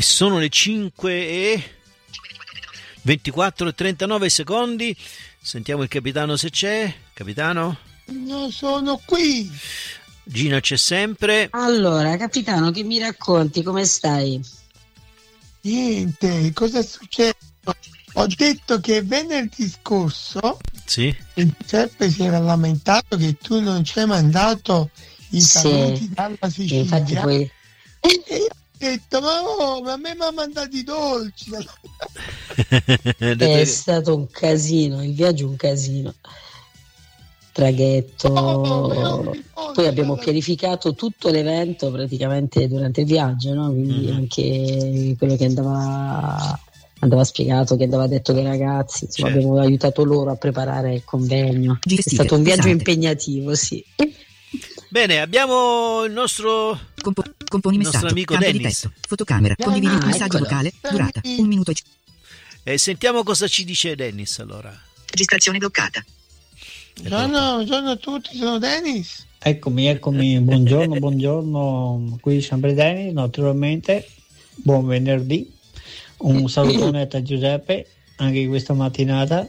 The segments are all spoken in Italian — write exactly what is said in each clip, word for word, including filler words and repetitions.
sono le cinque e ventiquattro e trentanove secondi. Sentiamo il capitano se c'è. Capitano? Non sono qui. Gina c'è sempre. Allora, capitano, che mi racconti? Come stai? Niente, cosa è successo? Ho detto che venerdì scorso sì. il Giuseppe si era lamentato che tu non ci hai mandato i sì. saluti dalla Sicilia. Infatti poi... E io ho detto, ma, oh, ma a me mi ha mandato i dolci. È stato un casino, il viaggio un casino. Traghetto, oh, poi abbiamo pianificato tutto l'evento praticamente durante il viaggio, no? Quindi mm-hmm. anche quello che andava andava spiegato, che andava detto dai ragazzi, insomma, certo. Abbiamo aiutato loro a preparare il convegno. Gestire, è stato un viaggio pesate. impegnativo, sì. Bene, abbiamo il nostro Compo- componi il messaggio, nostro amico cambia Dennis. di testo, fotocamera, ah, condividi il ah, messaggio eccolo. vocale, durata un minuto e c- eh, sentiamo cosa ci dice Dennis allora. Registrazione bloccata. Buongiorno, buongiorno a tutti, sono Dennis. Eccomi, eccomi, buongiorno, buongiorno, qui sempre Dennis, naturalmente, buon venerdì, un salutone a Giuseppe, anche questa mattinata,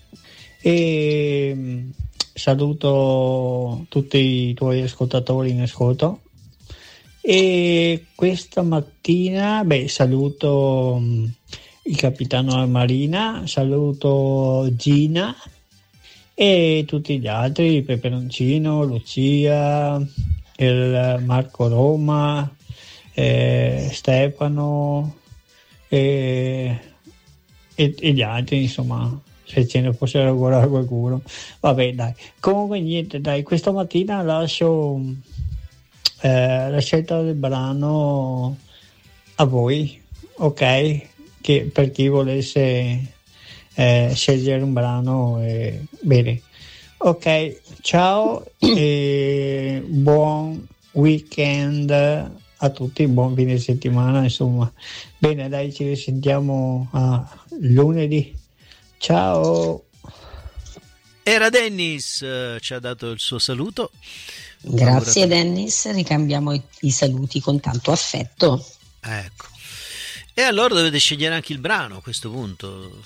e saluto tutti i tuoi ascoltatori in ascolto, e questa mattina, beh, saluto il capitano Marina, saluto Gina, e tutti gli altri, Peperoncino, Lucia, il Marco Roma, eh, Stefano e, e, e gli altri, insomma, se ce ne fosse augurare qualcuno. Vabbè, dai, comunque niente, dai, questa mattina lascio eh, la scelta del brano a voi, ok? Che per chi volesse Eh, scegliere un brano, eh, bene, ok, ciao e buon weekend a tutti, buon fine settimana, insomma, bene, dai, ci risentiamo a lunedì, ciao. Era Dennis, eh, ci ha dato il suo saluto. Grazie Dennis, ricambiamo i, i saluti con tanto affetto. Ecco, e allora dovete scegliere anche il brano a questo punto.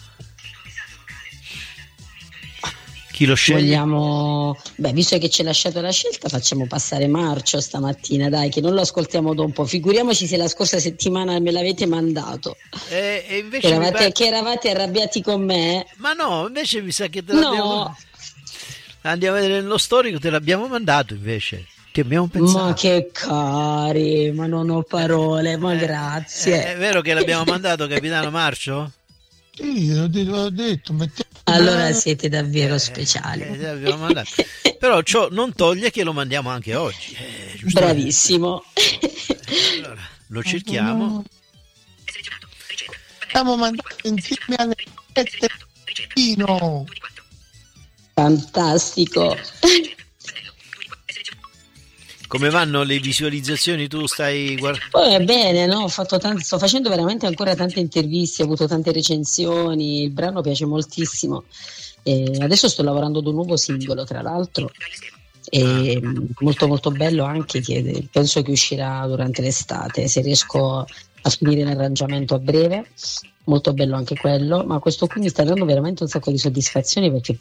Chi lo sceglie? Vogliamo, beh, visto che ci hai lasciato la scelta, facciamo passare Marcio stamattina, dai, che non lo ascoltiamo da un po'. Figuriamoci se la scorsa settimana me l'avete mandato. E, e invece che, eravate, pare... che eravate arrabbiati con me. Ma no, invece mi sa che te l'abbiamo. No. Andiamo a vedere nello storico, te l'abbiamo mandato invece. Ti abbiamo pensato. Ma che cari, ma non ho parole, ma eh, grazie. Eh, è vero che l'abbiamo mandato, capitano Marcio? Sì, l'ho detto, l'ho detto allora siete davvero eh, speciali. Eh, però ciò non toglie che lo mandiamo anche oggi. Eh, Bravissimo. Eh, allora, lo cerchiamo. Stiamo mandando insieme alle sette. Fantastico. Come vanno le visualizzazioni? Tu stai guardando? Poi è bene, no? Ho fatto tanti, sto facendo veramente ancora tante interviste, ho avuto tante recensioni, il brano piace moltissimo. E adesso sto lavorando ad un nuovo singolo, tra l'altro, e molto molto bello anche, che penso che uscirà durante l'estate, se riesco a finire l'arrangiamento a breve. Molto bello anche quello, ma questo qui mi sta dando veramente un sacco di soddisfazioni, perché